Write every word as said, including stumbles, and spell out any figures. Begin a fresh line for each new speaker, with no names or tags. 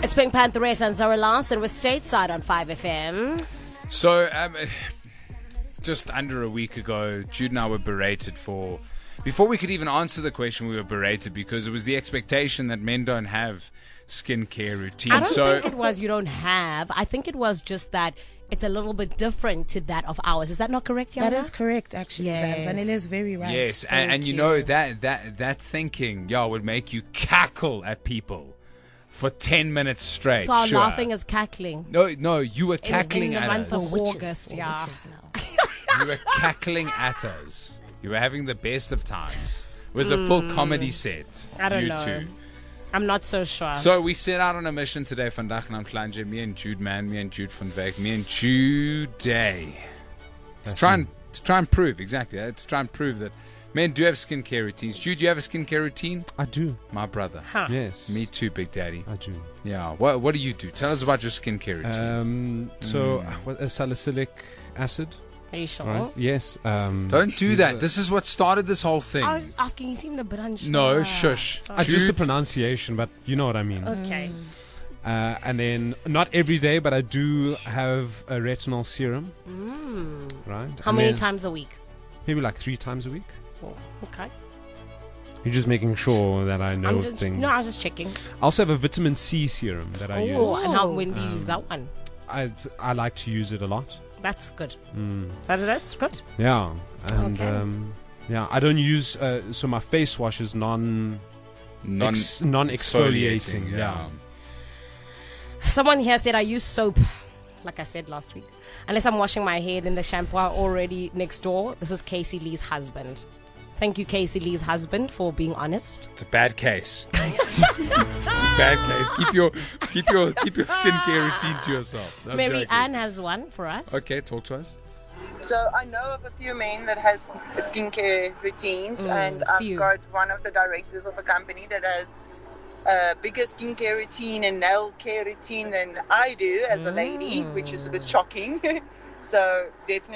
It's Pink Pantheress and Zara Larson with Stateside on five F M.
So, um, just under a week ago, Jude and I were berated for... Before we could even answer the question, we were berated because it was the expectation that men don't have skincare routines.
I don't
so,
think it was you don't have. I think it was just that it's a little bit different to that of ours. Is that not correct, Yana?
That is correct, actually,
Yes.
Zams, and it is very right.
Yes, and, and you,
you.
know that that that thinking, yeah, would make you cackle at people for ten minutes straight.
So our
sure.
laughing is cackling.
No, no, you were
In-
cackling
in the
at
month
us.
of
Witches,
August,
or
yeah.
witches now.
You were cackling at us. You were having the best of times. It was a full comedy set.
I don't
you
know.
two.
I'm not so sure.
So we set out on a mission today, vandag namhlanje, me and Jude man, me and Jude van Wyk, me and Jude Day. To try and to try and prove exactly, uh, to try and prove that men do have skincare routines. Jude, you have a skincare routine?
I do.
My brother.
Huh.
Yes.
Me too, Big Daddy.
I do.
Yeah. What What do you do? Tell us about your skincare routine.
Um, so,
Mm.
what, uh, salicylic acid,
Are you sure?
right? Yes. Um,
Don't do
use
that.
a-
This is what started this whole thing.
I was asking, you seemed a bit unsure.
No, shush.
Sorry.
uh, just the
Jude-
pronunciation, but you know what I mean.
Okay.
Uh, and then, not every day, but I do have a retinol serum,
Mm.
right?
How
And
many
then
times a week?
Maybe like three times a week.
Oh, okay.
You're just making sure that I know
I'm just,
things.
no, I was just checking.
I also have a vitamin C serum that I
Oh,
use.
and how when do you
Um,
use that one?
I I like to use it a lot.
That's good.
Mm.
That, that's good.
Yeah, and
Okay.
um, yeah, I don't use. Uh, so my face wash is non
Non
ex, non exfoliating. Yeah.
Someone here said I use soap, like I said last week. Unless I'm washing my hair, then the shampoo are already next door. This is Casey Lee's husband. Thank you, Casey Lee's husband, for being honest.
It's a bad case. It's a bad case. Keep your keep your keep your skincare routine to yourself. I'm
Mary
joking.
Ann has one for us.
Okay, talk to us.
So I know of a few men that has skincare routines,
Mm,
and I've
few.
got one of the directors of a company that has a bigger skincare routine and nail care routine than I do as a lady, which is a bit shocking. So definitely